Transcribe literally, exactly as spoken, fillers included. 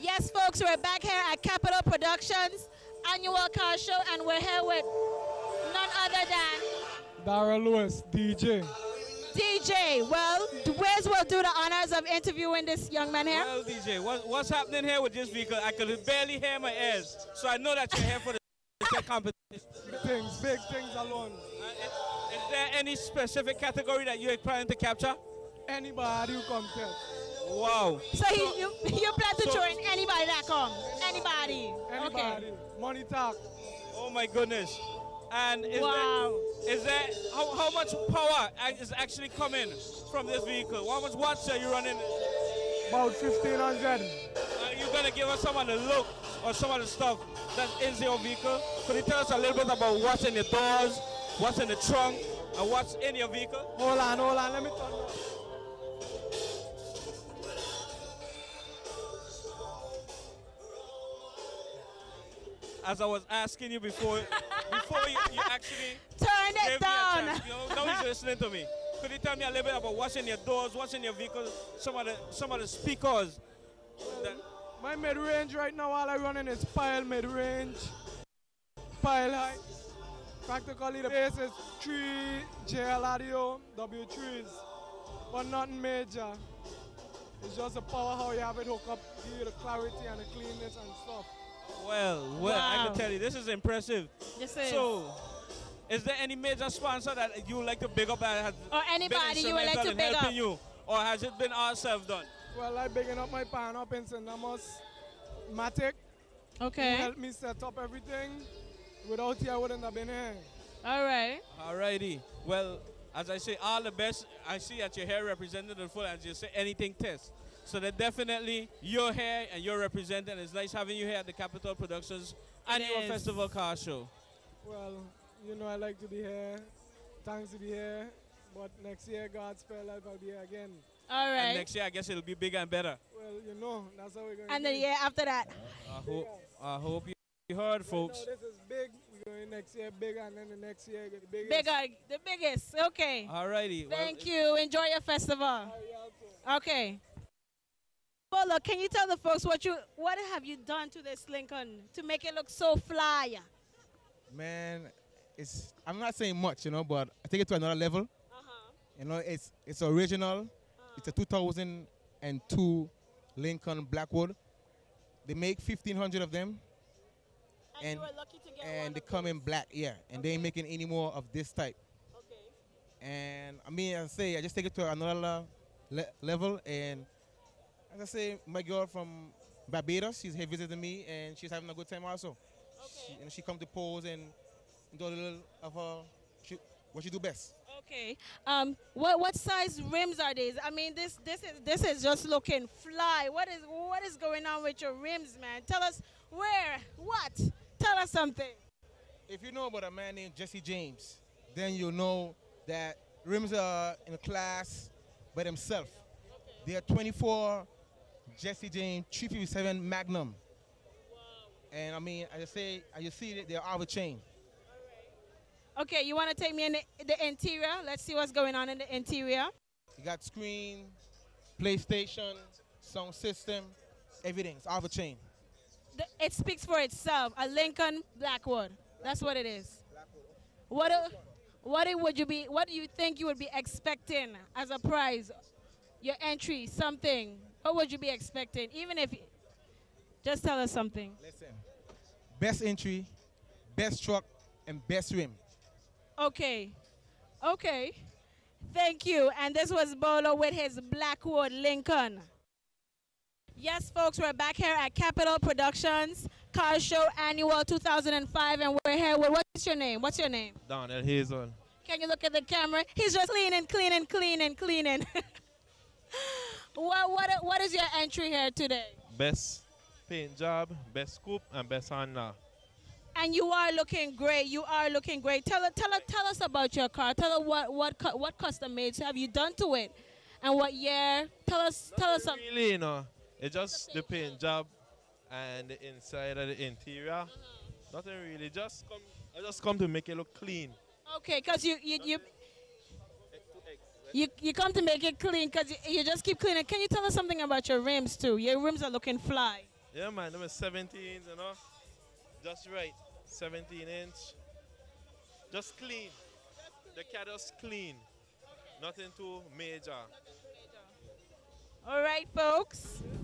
Yes, folks, we're back here at Capital Productions annual car show, and we're here with none other than Dara Lewis, D J. D J. Well, Wiz will do the honors of interviewing this young man here. Well, D J, what, what's happening here with this vehicle? I could barely hear my ears, so I know that you're here for the competition. Big things, big things alone. Uh, is, is there any specific category that you're planning to capture? Anybody who contest. Wow. So he, you, you plan to so, throw in anybody that come? Anybody? Anybody. Okay. Money talk. Oh my goodness. And is wow. there, is there how, how much power is actually coming from this vehicle? How much watts are you running? About fifteen hundred. Are you going to give us some of the look or some of the stuff that's in your vehicle? Could you tell us a little bit about what's in your doors, what's in the trunk, and what's in your vehicle? Hold on, hold on, let me turn on. As I was asking you before, before you, you actually turn it gave down. Me a chance, you know, now he's listening to me. Could you tell me a little bit about what's in your doors, what's in your vehicle, some of the some of the speakers? That My mid-range right now, all I running is pile mid-range, pile high. Practically the bass is three J L audio, W threes, but nothing major. It's just the power how you have it hooked up, give you the clarity and the cleanness and stuff. Well, well, wow. I can tell you, this is impressive. This is. So, is there any major sponsor that you would like to big up that has or anybody been you would like to in big helping up? you, or has it been all self-done? Well, I'm bigging up my pan up in Saint Amos, Matic. Okay. He helped me set up everything. Without you, I wouldn't have been here. All right. Alrighty. Well, as I say, all the best. I see that you're here representing the full, as you say, anything test. So that definitely you're here and you're representing. It's nice having you here at the Capital Productions Annual is. Festival Car Show. Well, you know I like to be here. Thanks to be here. But next year, God's spare life, I'll be here again. All right. And next year, I guess it'll be bigger and better. Well, you know, that's how we're going to And do the it. year after that. I hope, I hope you heard, folks. Right now, this is big. We're going next year bigger, and then the next year, the biggest. Bigger, the biggest. Okay. Alrighty. Thank well, you. Enjoy your festival. Okay. Well, look, can you tell the folks what you what have you done to this Lincoln to make it look so fly? Man, it's I'm not saying much, you know, but I take it to another level. Uh-huh. You know, it's it's original. Uh-huh. It's a two thousand two Lincoln Blackwood. They make fifteen hundred of them. And, and you were lucky to get and one they of come those. in black, yeah. And Okay. they ain't making any more of this type. Okay. And I mean, I say, I just take it to another le- level. And as I say, my girl from Barbados, she's here visiting me, and she's having a good time also. Okay. She, you know, she come to pose and do a little of her, she, what she do best. Okay. Um. What what size rims are these? I mean, this this is this is just looking fly. What is what is going on with your rims, man? Tell us where, what? Tell us something. If you know about a man named Jesse James, then you know that rims are in a class by themselves. Okay. They are twenty-four Jesse James three fifty-seven Magnum. Wow. And I mean, as I say, as you see, they're out of a chain. Okay, you want to take me in the, the interior? Let's see what's going on in the interior. You got screen, PlayStation, sound system, everything. It's out of a chain. The, it speaks for itself. A Lincoln Blackwood. That's what it is. What a, what it would you be? What do you think you would be expecting as a prize? Your entry, something. What would you be expecting? Even if, just tell us something. Listen, best entry, best truck, and best rim. Okay, okay. Thank you. And this was Bolo with his Blackwood Lincoln. Yes, folks, we're back here at Capital Productions Car Show Annual two thousand five, and we're here with, what's your name? What's your name? Donnell Hazel. Can you look at the camera? He's just cleaning, cleaning, cleaning, cleaning. what, what, what is your entry here today? Best paint job, best scoop, and best handler. And you are looking great. You are looking great. Tell, tell, tell us about your car. Tell us what, what, cu- what custom made have you done to it, and what year. Tell us, tell us something. Really, you know, it's just the paint job and the inside of the interior. Uh-huh. Nothing really. Just come, I just come to make it look clean. Okay, because you you, you you you come to make it clean because you, you just keep cleaning. Can you tell us something about your rims too? Your rims are looking fly. Yeah, man, them is seventeen, you know. Just right. seventeen inch. Just clean. The cat is clean. Nothing too major. All right, folks.